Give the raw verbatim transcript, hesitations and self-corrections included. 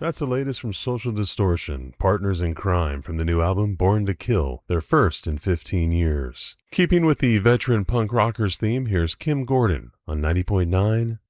That's the latest from Social Distortion, partners in crime from the new album Born to Kill, their first in fifteen years. Keeping with the veteran punk rockers theme, here's Kim Gordon on ninety point nine